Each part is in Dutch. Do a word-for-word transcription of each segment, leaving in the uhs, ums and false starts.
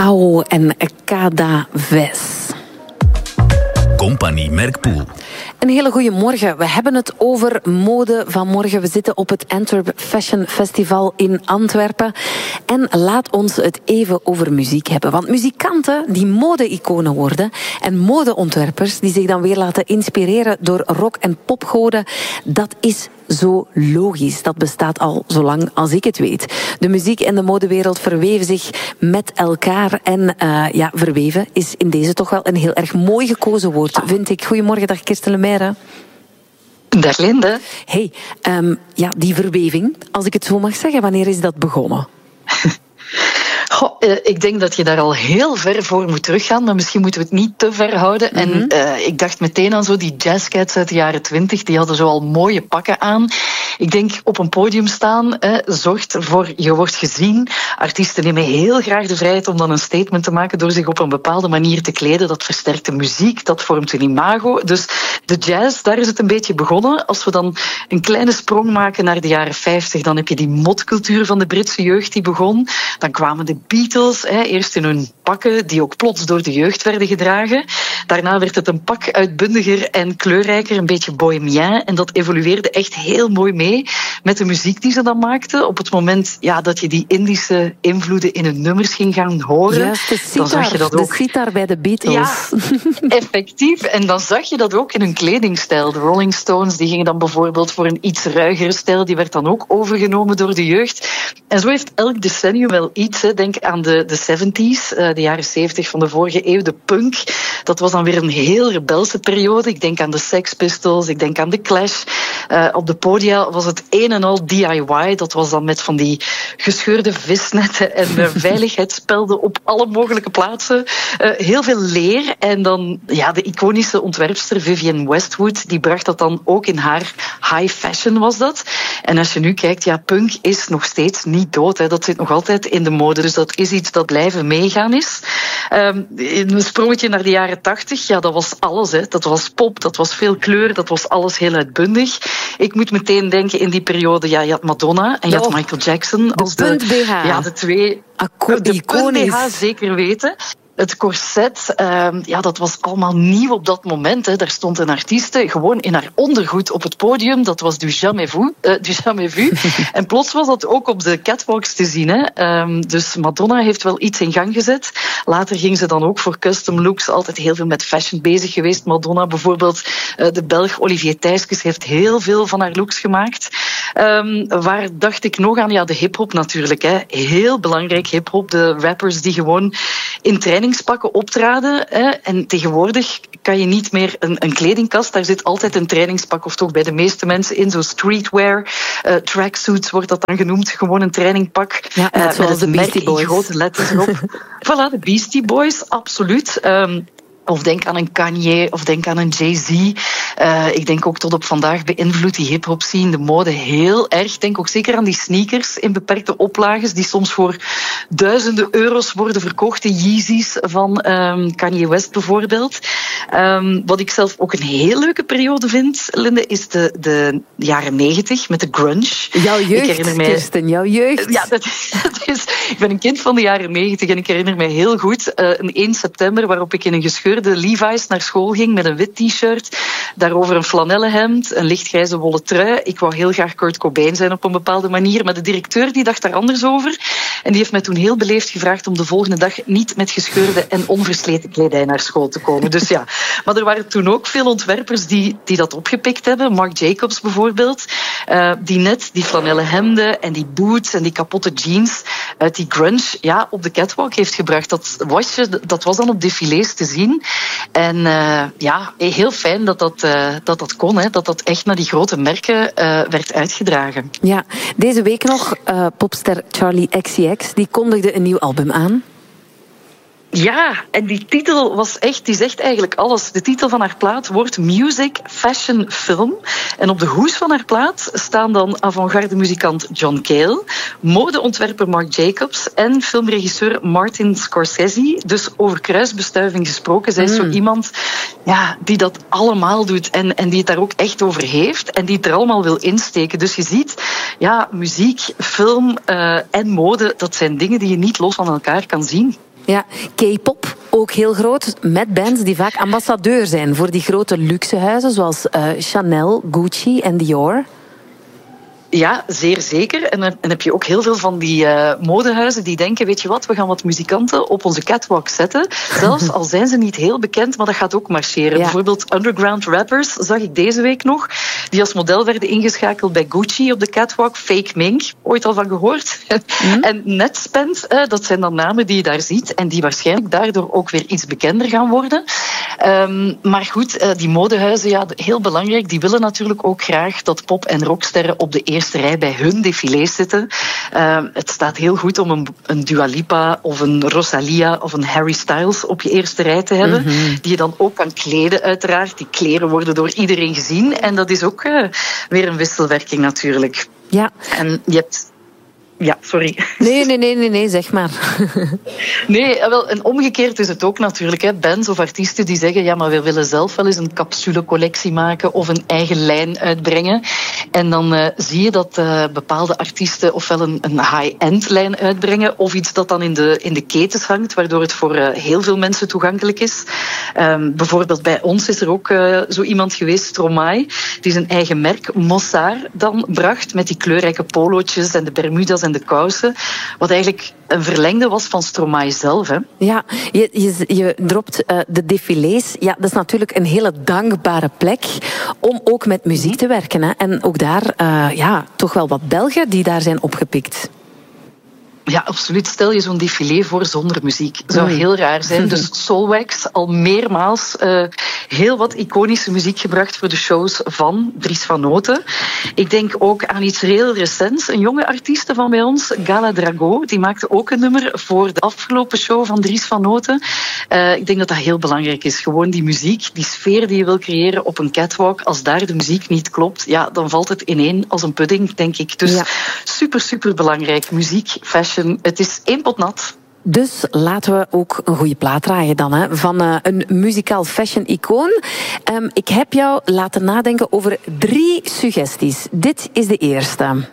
Ao en Cada Ves. Compagnie Merkpoel. Een hele goede morgen. We hebben het over mode vanmorgen. We zitten op het Antwerp Fashion Festival in Antwerpen. En laat ons het even over muziek hebben. Want muzikanten die mode-iconen worden en modeontwerpers die zich dan weer laten inspireren door rock- en popgoden, dat is zo logisch. Dat bestaat al zo lang als ik het weet. De muziek en de modewereld verweven zich met elkaar. En uh, ja, verweven is in deze toch wel een heel erg mooi gekozen woord, vind ik. Goedemorgen, dag Kirsten Lemaire. Dag Linde. Hey, um, ja, die verweving, als ik het zo mag zeggen, wanneer is dat begonnen? Goh, uh, ik denk dat je daar al heel ver voor moet teruggaan, maar misschien moeten we het niet te ver houden. Mm-hmm. En uh, ik dacht meteen aan zo die jazzcats uit de jaren twintig, die hadden zo al mooie pakken aan. Ik denk op een podium staan, eh, zorgt ervoor, je wordt gezien. Artiesten nemen heel graag de vrijheid om dan een statement te maken door zich op een bepaalde manier te kleden. Dat versterkt de muziek, dat vormt een imago. Dus de jazz, daar is het een beetje begonnen. Als we dan een kleine sprong maken naar de jaren vijftig, dan heb je die modcultuur van de Britse jeugd die begon. Dan kwamen de Beatles, eh, eerst in hun pakken, die ook plots door de jeugd werden gedragen. Daarna werd het een pak uitbundiger en kleurrijker, een beetje bohemien. En dat evolueerde echt heel mooi mee met de muziek die ze dan maakten. Op het moment ja, dat je die Indische invloeden in hun nummers ging gaan horen. Juist, de sitar, dan zag je dat ook. De sitar bij de Beatles. Ja, effectief. En dan zag je dat ook in hun kledingstijl. De Rolling Stones die gingen dan bijvoorbeeld voor een iets ruigere stijl. Die werd dan ook overgenomen door de jeugd. En zo heeft elk decennium wel iets. Hè. Denk aan de, de zeventies, de jaren zeventig van de vorige eeuw. De punk, dat was dan weer een heel rebelse periode. Ik denk aan de Sex Pistols, ik denk aan de Clash. Uh, op de podia was het een en al D I Y. Dat was dan met van die gescheurde visnetten en uh, veiligheidsspelden op alle mogelijke plaatsen. Uh, heel veel leer. En dan ja, de iconische ontwerpster Vivienne Westwood, die bracht dat dan ook in haar high fashion was dat. En als je nu kijkt, ja, punk is nog steeds niet dood. Hè. Dat zit nog altijd in de mode. Dus dat is iets dat blijven meegaan is. Um, een sprongetje naar de jaren tachtig, ja, dat was alles. Hè. Dat was pop, dat was veel kleur, dat was alles heel uitbundig. Ik moet meteen denken in die periode, ja, je had Madonna en je had Michael Jackson als de, de punt B H. Ja, de twee. Akko, de punt B H zeker weten. Het corset, uh, ja, dat was allemaal nieuw op dat moment. Hè. Daar stond een artieste gewoon in haar ondergoed op het podium. Dat was du jamais vu. Uh, du jamais vu. En plots was dat ook op de catwalks te zien. Hè. Um, dus Madonna heeft wel iets in gang gezet. Later ging ze dan ook voor custom looks. Altijd heel veel met fashion bezig geweest. Madonna bijvoorbeeld, uh, de Belg Olivier Thijskes heeft heel veel van haar looks gemaakt. Um, waar dacht ik nog aan? Ja, de hiphop natuurlijk. Hè. Heel belangrijk hiphop. De rappers die gewoon in trainingspakken optraden. Hè. En tegenwoordig kan je niet meer een, een kledingkast. Daar zit altijd een trainingspak, of toch bij de meeste mensen in. Zo streetwear, uh, tracksuits wordt dat dan genoemd. Gewoon een trainingpak. Ja, net uh, zoals met de Beastie Boys. Grote letters erop. Voilà, de Beastie Boys, absoluut. Um, Of denk aan een Kanye, of denk aan een Jay-Z. Uh, ik denk ook tot op vandaag beïnvloedt die hip-hop scene de mode heel erg. Denk ook zeker aan die sneakers in beperkte oplages, die soms voor duizenden euro's worden verkocht. De Yeezys van um, Kanye West bijvoorbeeld. Um, wat ik zelf ook een heel leuke periode vind, Linde, is de, de jaren negentig met de grunge. Jouw jeugd, ik herinner mij, Kirsten, jouw jeugd. Ja, dat, dat is, ik ben een kind van de jaren negentig en ik herinner mij heel goed uh, een één september waarop ik in een gescheurde de Levi's naar school ging met een wit t-shirt, daarover een flanellen hemd, een lichtgrijze wollen trui. Ik wou heel graag Kurt Cobain zijn op een bepaalde manier, maar de directeur die dacht daar anders over. En die heeft mij toen heel beleefd gevraagd om de volgende dag niet met gescheurde en onversleten kledij naar school te komen. Dus ja, maar er waren toen ook veel ontwerpers die, die dat opgepikt hebben. Marc Jacobs bijvoorbeeld, uh, die net die flanellen hemden en die boots en die kapotte jeans uit die grunge ja, op de catwalk heeft gebracht. Dat was, je, dat was dan op défilés te zien. En uh, ja, heel fijn dat dat, uh, dat, dat kon, hè, dat dat echt naar die grote merken uh, werd uitgedragen. Ja, deze week nog, uh, popster Charli X C X, die kondigde een nieuw album aan. Ja, en die titel was echt, die zegt eigenlijk alles. De titel van haar plaat wordt Music, Fashion, Film. En op de hoes van haar plaat staan dan avant-garde muzikant John Cale, modeontwerper Marc Jacobs en filmregisseur Martin Scorsese. Dus over kruisbestuiving gesproken. Zij is mm. zo iemand ja, die dat allemaal doet en, en die het daar ook echt over heeft en die het er allemaal wil insteken. Dus je ziet, ja, muziek, film uh, en mode, dat zijn dingen die je niet los van elkaar kan zien. Ja, K-pop, ook heel groot, met bands die vaak ambassadeur zijn voor die grote luxehuizen, zoals uh, Chanel, Gucci en Dior. Ja, zeer zeker. En dan heb je ook heel veel van die uh, modehuizen die denken, weet je wat, we gaan wat muzikanten op onze catwalk zetten. Zelfs al zijn ze niet heel bekend, maar dat gaat ook marcheren. Ja. Bijvoorbeeld underground rappers zag ik deze week nog, die als model werden ingeschakeld bij Gucci op de catwalk. Fake Mink, ooit al van gehoord. Mm. En Netspend, uh, dat zijn dan namen die je daar ziet en die waarschijnlijk daardoor ook weer iets bekender gaan worden. Um, maar goed, uh, die modehuizen, ja, heel belangrijk, die willen natuurlijk ook graag dat pop- en rocksterren op de eerste eerste rij bij hun défilés zitten. Uh, het staat heel goed om een, een Dua Lipa of een Rosalia of een Harry Styles op je eerste rij te hebben. Mm-hmm. Die je dan ook kan kleden, uiteraard. Die kleren worden door iedereen gezien. En dat is ook uh, weer een wisselwerking natuurlijk. Ja. En je hebt... Ja, sorry. Nee, nee, nee, nee, nee, zeg maar. Nee, wel, en omgekeerd is het ook natuurlijk. Hè. Bands of artiesten die zeggen, ja, maar we willen zelf wel eens een capsulecollectie maken of een eigen lijn uitbrengen. En dan uh, zie je dat uh, bepaalde artiesten ofwel een, een high-end lijn uitbrengen of iets dat dan in de, in de ketens hangt, waardoor het voor uh, heel veel mensen toegankelijk is. Um, bijvoorbeeld bij ons is er ook uh, zo iemand geweest, Stromae, die zijn eigen merk, Mossar, dan bracht met die kleurrijke polootjes en de Bermuda's en de kousen, wat eigenlijk een verlengde was van Stromae zelf. Hè. Ja, je, je, je dropt uh, de défilés. Ja, dat is natuurlijk een hele dankbare plek om ook met muziek te werken. Hè. En ook daar, uh, ja, toch wel wat Belgen die daar zijn opgepikt. Ja, absoluut. Stel je zo'n défilé voor zonder muziek. Zou heel raar zijn. Dus Soulwax, al meermaals uh, heel wat iconische muziek gebracht voor de shows van Dries van Noten. Ik denk ook aan iets heel recents. Een jonge artieste van bij ons, Gala Drago, die maakte ook een nummer voor de afgelopen show van Dries van Noten. Uh, ik denk dat dat heel belangrijk is. Gewoon die muziek, die sfeer die je wil creëren op een catwalk. Als daar de muziek niet klopt, ja, dan valt het ineen als een pudding, denk ik. Dus ja. super, super belangrijk. Muziek, fashion. Het is één pot nat. Dus laten we ook een goede plaat draaien dan, hè, van uh, een muzikaal fashion-icoon. Um, ik heb jou laten nadenken over drie suggesties. Dit is de eerste.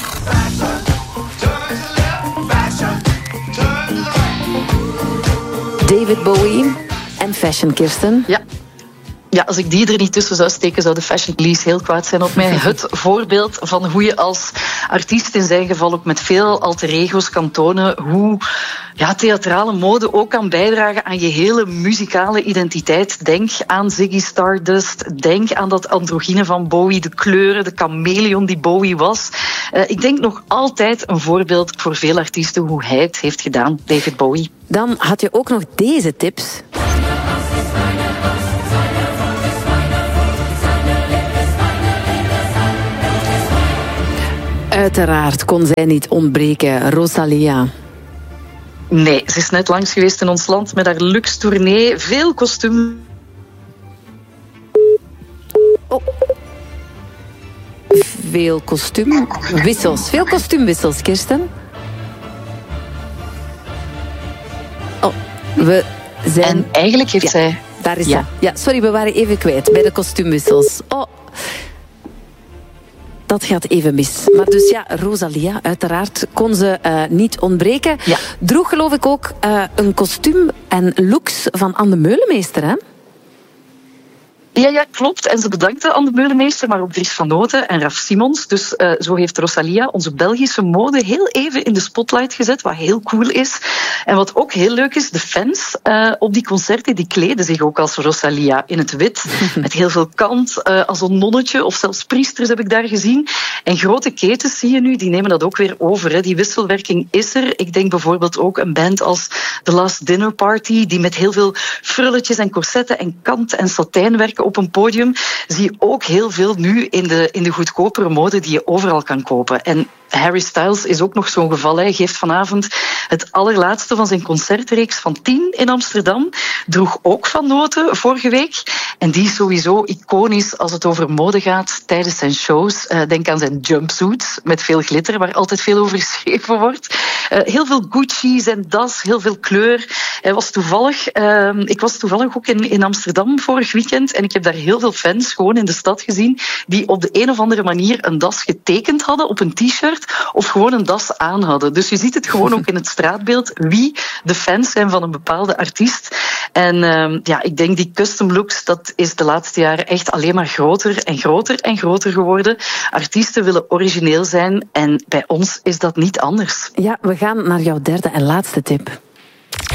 David Bowie en fashion, Kirsten. Ja. Ja, als ik die er niet tussen zou steken, zou de Fashion Police heel kwaad zijn op mij. Het voorbeeld van hoe je als artiest in zijn geval ook met veel alter ego's kan tonen hoe ja, theatrale mode ook kan bijdragen aan je hele muzikale identiteit. Denk aan Ziggy Stardust, denk aan dat androgyne van Bowie, de kleuren, de chameleon die Bowie was. Uh, ik denk nog altijd een voorbeeld voor veel artiesten hoe hij het heeft gedaan, David Bowie. Dan had je ook nog deze tips. Uiteraard kon zij niet ontbreken, Rosalia. Nee, ze is net langs geweest in ons land met haar luxe tournee. Veel kostuum. Oh. Veel kostuumwissels. Veel kostuumwissels, Kirsten. Oh, we zijn... En eigenlijk heeft ja, zij... Daar is ja. ze. Ja, sorry, we waren even kwijt bij de kostuumwissels. Oh... Dat gaat even mis. Maar dus ja, Rosalia, uiteraard kon ze uh, niet ontbreken. Ja. Droeg geloof ik ook uh, een kostuum en looks van Anne Meulemeester, hè? Ja, ja, klopt. En ze bedankte Anne Meulemeester, maar ook Dries van Noten en Raf Simons. Dus uh, zo heeft Rosalia onze Belgische mode heel even in de spotlight gezet, wat heel cool is. En wat ook heel leuk is, de fans uh, op die concerten, die kleden zich ook als Rosalia in het wit. Met heel veel kant, uh, als een nonnetje of zelfs priesters heb ik daar gezien. En grote ketens zie je nu, die nemen dat ook weer over. Hè. Die wisselwerking is er. Ik denk bijvoorbeeld ook een band als The Last Dinner Party, die met heel veel frulletjes en corsetten en kant en satijn werken op een podium, zie je ook heel veel nu in de, in de goedkopere mode die je overal kan kopen. En Harry Styles is ook nog zo'n geval. Hij geeft vanavond het allerlaatste van zijn concertreeks van tien in Amsterdam. Droeg ook Van Noten vorige week. En die is sowieso iconisch als het over mode gaat tijdens zijn shows. Uh, denk aan zijn jumpsuit met veel glitter, waar altijd veel over geschreven wordt. Uh, heel veel Gucci, zijn das, heel veel kleur. Hij was toevallig, uh, ik was toevallig ook in, in Amsterdam vorig weekend en ik heb daar heel veel fans gewoon in de stad gezien die op de een of andere manier een das getekend hadden op een t-shirt. t-shirt of gewoon een das aan hadden. Dus je ziet het gewoon ook in het straatbeeld wie de fans zijn van een bepaalde artiest. En uh, ja, ik denk die custom looks, dat is de laatste jaren echt alleen maar groter en groter en groter geworden. Artiesten willen origineel zijn en bij ons is dat niet anders. Ja, we gaan naar jouw derde en laatste tip.